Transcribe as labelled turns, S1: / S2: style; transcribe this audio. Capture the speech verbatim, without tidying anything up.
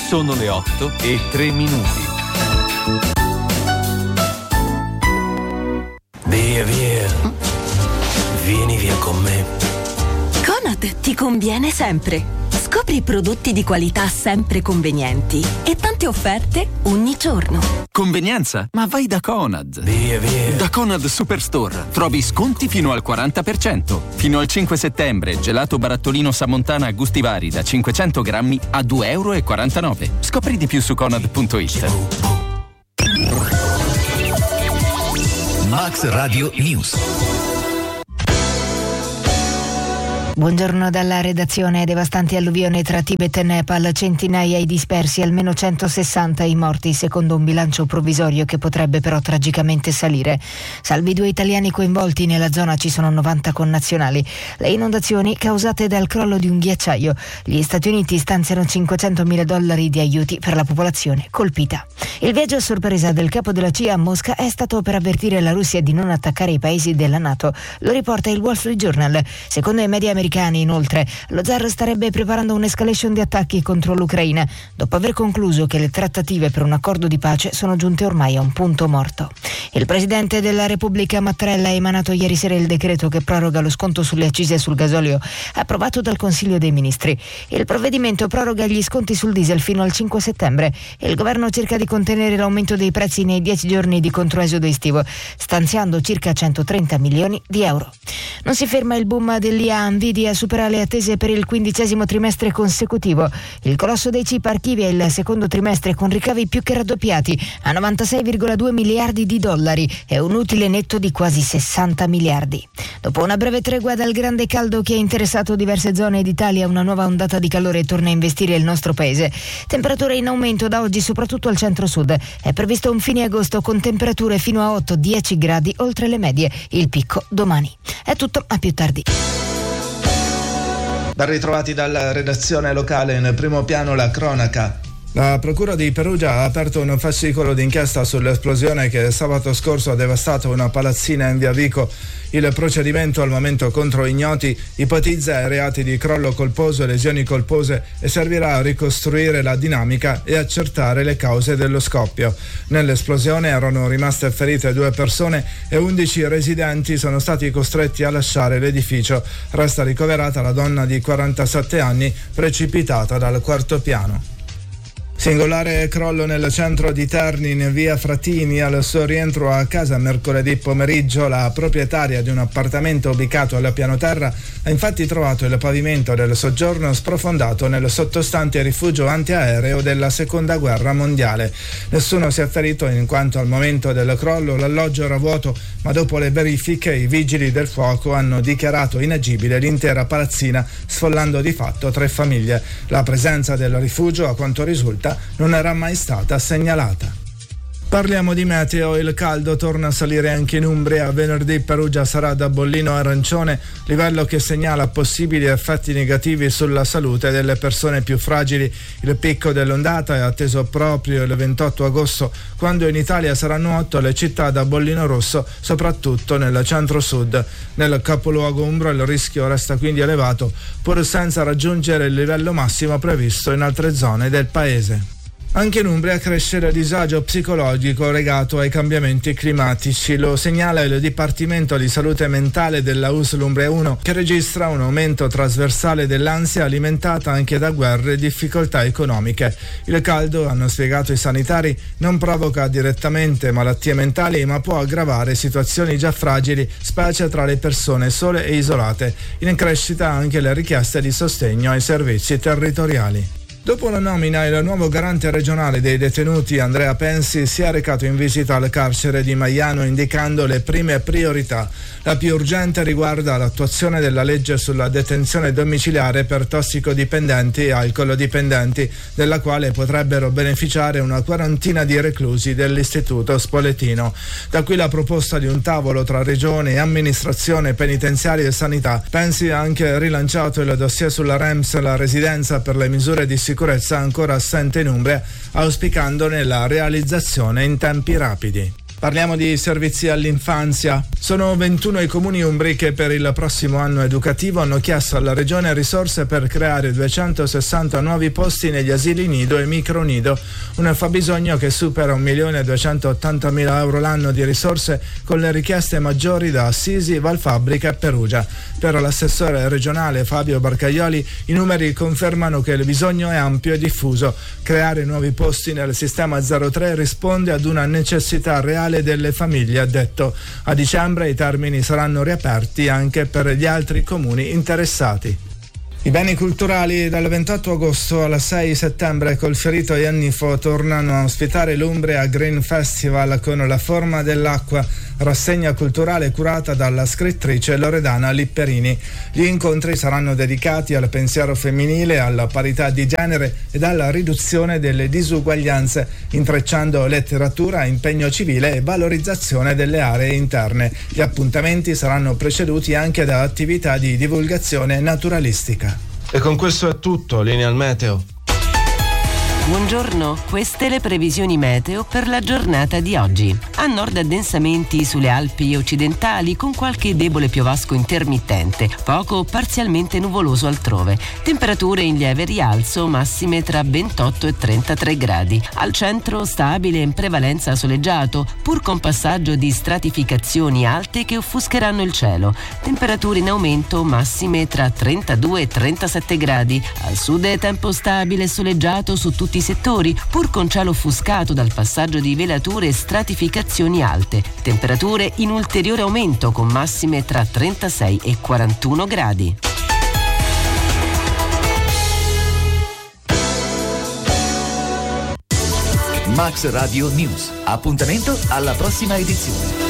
S1: Sono le otto e tre minuti.
S2: Via, via. Vieni via con me.
S3: Conad ti conviene sempre. Scopri prodotti di qualità sempre convenienti e tante offerte ogni giorno.
S4: Convenienza? Ma vai da Conad.
S2: Via, via.
S4: Da Conad Superstore trovi sconti fino al quaranta per cento. Fino al cinque settembre, gelato barattolino Samontana a gusti vari da cinquecento grammi a due e quarantanove euro. Scopri di più su conad punto it.
S5: Max Radio News.
S6: Buongiorno dalla redazione. Devastanti alluvioni tra Tibet e Nepal, centinaia i dispersi, almeno centosessanta i morti, secondo un bilancio provvisorio che potrebbe però tragicamente salire. Salvi due italiani coinvolti, nella zona ci sono novanta connazionali. Le inondazioni causate dal crollo di un ghiacciaio. Gli Stati Uniti stanziano cinquecentomila dollari di aiuti per la popolazione colpita. Il viaggio a sorpresa del capo della C I A a Mosca è stato per avvertire la Russia di non attaccare i paesi della NATO. Lo riporta il Wall Street Journal. Secondo i media americani, inoltre, lo zar starebbe preparando un'escalation di attacchi contro l'Ucraina, dopo aver concluso che le trattative per un accordo di pace sono giunte ormai a un punto morto. Il presidente della Repubblica Mattarella ha emanato ieri sera il decreto che proroga lo sconto sulle accise sul gasolio, approvato dal Consiglio dei Ministri. Il provvedimento proroga gli sconti sul diesel fino al cinque settembre e il governo cerca di contenere l'aumento dei prezzi nei dieci giorni di controesodo estivo, stanziando circa centotrenta milioni di euro. Non si ferma il boom dell'I A. Nvidia supera le attese per il quindicesimo trimestre consecutivo. Il colosso dei chip archivia il secondo trimestre con ricavi più che raddoppiati a novantasei virgola due miliardi di dollari e un utile netto di quasi sessanta miliardi. Dopo una breve tregua dal grande caldo che ha interessato diverse zone d'Italia, una nuova ondata di calore torna a investire il nostro paese. Temperature in aumento da oggi soprattutto al centro-sud. È previsto un fine agosto con temperature fino a otto dieci gradi oltre le medie. Il picco domani. È tutto, a più tardi.
S7: Ben ritrovati dalla redazione locale. In primo piano la cronaca. La Procura di Perugia ha aperto un fascicolo d'inchiesta sull'esplosione che sabato scorso ha devastato una palazzina in via Vico. Il procedimento, al momento contro ignoti, ipotizza reati di crollo colposo e lesioni colpose e servirà a ricostruire la dinamica e accertare le cause dello scoppio. Nell'esplosione erano rimaste ferite due persone e undici residenti sono stati costretti a lasciare l'edificio. Resta ricoverata la donna di quarantasette anni precipitata dal quarto piano. Singolare crollo nel centro di Terni, in via Fratini. Al suo rientro a casa mercoledì pomeriggio, la proprietaria di un appartamento ubicato al piano terra ha infatti trovato il pavimento del soggiorno sprofondato nel sottostante rifugio antiaereo della seconda guerra mondiale. Nessuno si è ferito in quanto al momento del crollo l'alloggio era vuoto, ma dopo le verifiche i vigili del fuoco hanno dichiarato inagibile l'intera palazzina, sfollando di fatto tre famiglie. La presenza del rifugio, a quanto risulta, non era mai stata segnalata. Parliamo di meteo. Il caldo torna a salire anche in Umbria. Venerdì Perugia sarà da bollino arancione, livello che segnala possibili effetti negativi sulla salute delle persone più fragili. Il picco dell'ondata è atteso proprio il ventotto agosto, quando in Italia saranno otto le città da bollino rosso, soprattutto nel centro-sud. Nel capoluogo umbro il rischio resta quindi elevato, pur senza raggiungere il livello massimo previsto in altre zone del paese. Anche in Umbria cresce il disagio psicologico legato ai cambiamenti climatici. Lo segnala il Dipartimento di Salute Mentale della U S L Umbria uno, che registra un aumento trasversale dell'ansia alimentata anche da guerre e difficoltà economiche. Il caldo, hanno spiegato i sanitari, non provoca direttamente malattie mentali, ma può aggravare situazioni già fragili, specie tra le persone sole e isolate. In crescita anche le richieste di sostegno ai servizi territoriali. Dopo la nomina, il nuovo garante regionale dei detenuti, Andrea Pensi, si è recato in visita al carcere di Maiano indicando le prime priorità. La più urgente riguarda l'attuazione della legge sulla detenzione domiciliare per tossicodipendenti e alcolodipendenti, della quale potrebbero beneficiare una quarantina di reclusi dell'istituto spoletino. Da qui la proposta di un tavolo tra regione, amministrazione penitenziaria e sanità. Pensi ha anche rilanciato il dossier sulla R E M S, la residenza per le misure di sicurezza sicurezza ancora assente in Umbria, auspicandone la realizzazione in tempi rapidi. Parliamo di servizi all'infanzia. Sono ventuno i comuni umbri che per il prossimo anno educativo hanno chiesto alla Regione risorse per creare duecentosessanta nuovi posti negli asili nido e micronido, un fabbisogno che supera un milione duecentottantamila euro l'anno di risorse, con le richieste maggiori da Assisi, Valfabbrica e Perugia. Per l'assessore regionale Fabio Barcaioli i numeri confermano che il bisogno è ampio e diffuso. Creare nuovi posti nel sistema zero tre risponde ad una necessità reale delle famiglie, ha detto. A dicembre i termini saranno riaperti anche per gli altri comuni interessati. I beni culturali dal ventotto agosto al sei settembre col Fiorito Iannifo tornano a ospitare l'Umbria Green Festival con La forma dell'acqua, rassegna culturale curata dalla scrittrice Loredana Lipperini. Gli incontri saranno dedicati al pensiero femminile, alla parità di genere ed alla riduzione delle disuguaglianze, intrecciando letteratura, impegno civile e valorizzazione delle aree interne. Gli appuntamenti saranno preceduti anche da attività di divulgazione naturalistica.
S5: E con questo è tutto, linea al meteo.
S8: Buongiorno, queste le previsioni meteo per la giornata di oggi. A nord addensamenti sulle Alpi occidentali con qualche debole piovasco intermittente, poco o parzialmente nuvoloso altrove. Temperature in lieve rialzo, massime tra ventotto e trentatré gradi. Al centro stabile in prevalenza soleggiato, pur con passaggio di stratificazioni alte che offuscheranno il cielo. Temperature in aumento, massime tra trentadue e trentasette gradi. Al sud è tempo stabile e soleggiato su tutti i settori, pur con cielo offuscato dal passaggio di velature e stratificazioni alte. Temperature in ulteriore aumento con massime tra trentasei e quarantuno gradi.
S9: Max Radio News. Appuntamento alla prossima edizione.